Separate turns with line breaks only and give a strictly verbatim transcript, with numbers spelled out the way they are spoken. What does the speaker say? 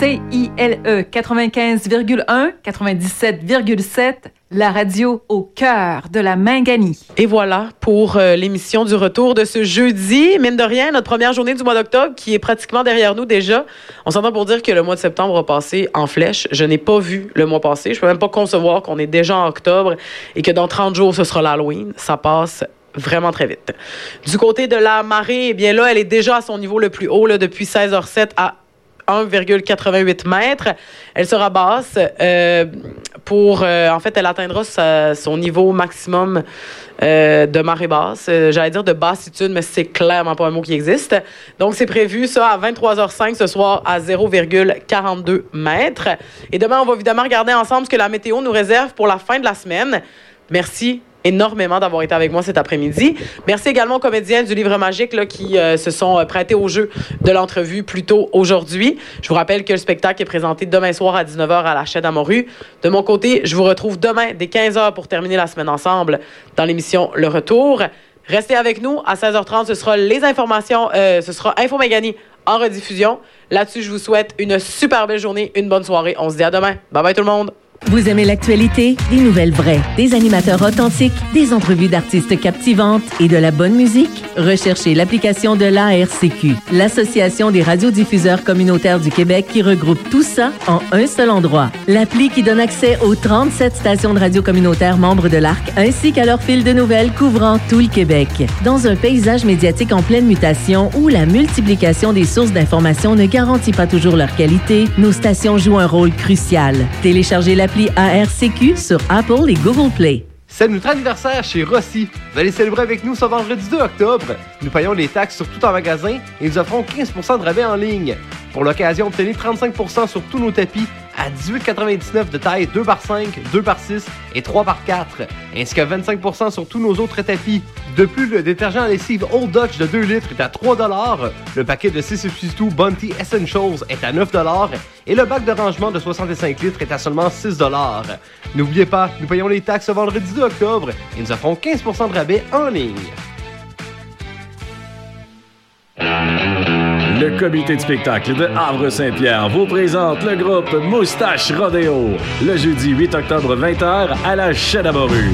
C I L E quatre-vingt-quinze virgule un, quatre-vingt-dix-sept virgule sept, la radio au cœur de la Minganie.
Et voilà pour euh, l'émission du retour de ce jeudi. Mine de rien, notre première journée du mois d'octobre qui est pratiquement derrière nous déjà. On s'entend pour dire que le mois de septembre a passé en flèche. Je n'ai pas vu le mois passé. Je peux même pas concevoir qu'on est déjà en octobre et que dans trente jours, ce sera l'Halloween. Ça passe vraiment très vite. Du côté de la marée, eh bien là, elle est déjà à son niveau le plus haut là, depuis seize heures zéro sept à un virgule quatre-vingt-huit mètres. Elle sera basse euh, pour... Euh, en fait, elle atteindra sa, son niveau maximum euh, de marée basse. Euh, j'allais dire de bassitude, mais c'est clairement pas un mot qui existe. Donc, c'est prévu, ça, à vingt-trois heures cinq ce soir, à zéro virgule quarante-deux mètres. Et demain, on va évidemment regarder ensemble ce que la météo nous réserve pour la fin de la semaine. Merci énormément d'avoir été avec moi cet après-midi. Merci également aux comédiens du Livre magique là, qui euh, se sont euh, prêtés au jeu de l'entrevue plus tôt aujourd'hui. Je vous rappelle que le spectacle est présenté demain soir à dix-neuf heures à la Chaîne à Morue. De mon côté, je vous retrouve demain dès quinze heures pour terminer la semaine ensemble dans l'émission Le Retour. Restez avec nous. À seize heures trente, ce sera les informations, euh, ce sera Info Minganie en rediffusion. Là-dessus, je vous souhaite une super belle journée, une bonne soirée. On se dit à demain. Bye bye tout le monde.
Vous aimez l'actualité? Des nouvelles vraies, des animateurs authentiques, des entrevues d'artistes captivantes et de la bonne musique? Recherchez l'application de l'A R C Q, l'Association des radiodiffuseurs communautaires du Québec qui regroupe tout ça en un seul endroit. L'appli qui donne accès aux trente-sept stations de radio communautaires membres de l'A R C ainsi qu'à leur fil de nouvelles couvrant tout le Québec. Dans un paysage médiatique en pleine mutation où la multiplication des sources d'informations ne garantit pas toujours leur qualité, nos stations jouent un rôle crucial. Téléchargez l'appli A R C Q sur Apple et Google Play.
C'est notre anniversaire chez Rossi. Vous allez célébrer avec nous ce vendredi deux octobre. Nous payons les taxes sur tout en magasin et nous offrons quinze pour cent de rabais en ligne. Pour l'occasion, obtenez trente-cinq pour cent sur tous nos tapis à dix-huit quatre-vingt-dix-neuf de taille deux par cinq, deux par six et trois par quatre, ainsi que vingt-cinq pour cent sur tous nos autres tapis. De plus, le détergent à lessive Old Dutch de deux litres est à trois dollars, le paquet de six substituts Bounty Essentials est à neuf dollars et le bac de rangement de soixante-cinq litres est à seulement six dollars. N'oubliez pas, nous payons les taxes ce vendredi deux octobre et nous offrons quinze pour cent de rabais en ligne.
Le comité de spectacle de Havre-Saint-Pierre vous présente le groupe Moustache Rodéo le jeudi huit octobre vingt heures à la Chaîne à Morue.